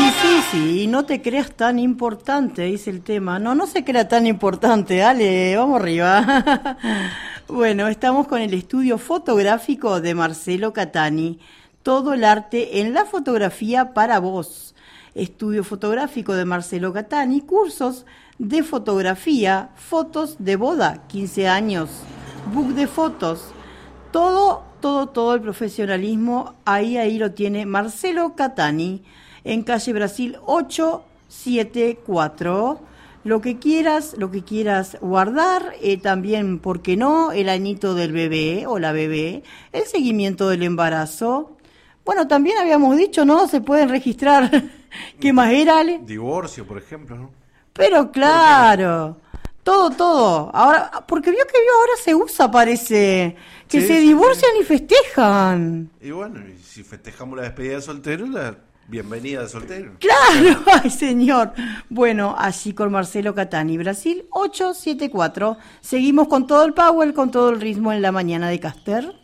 Sí, no te creas tan importante, dice el tema. No, no se crea tan importante, dale, vamos arriba. Bueno, estamos con el estudio fotográfico de Marcelo Catani. Todo el arte en la fotografía para vos. Estudio fotográfico de Marcelo Catani, cursos de fotografía, fotos de boda, 15 años, book de fotos, todo el profesionalismo, ahí lo tiene Marcelo Catani, en calle Brasil 874. Lo que quieras guardar, también, ¿por qué no? El añito del bebé o la bebé, el seguimiento del embarazo. Bueno, también habíamos dicho, ¿no? Se pueden registrar, ¿qué más era, Ale? Divorcio, por ejemplo, ¿no? Pero claro, todo. Ahora, porque vio ahora se usa, parece, que Sí, se sí, divorcian y festejan. Y bueno, y si festejamos la despedida de soltero, la bienvenida de soltero. Claro, ay señor. Bueno, allí con Marcelo Catani, Brasil 874. Seguimos con todo el power, con todo el ritmo en la mañana de Caster.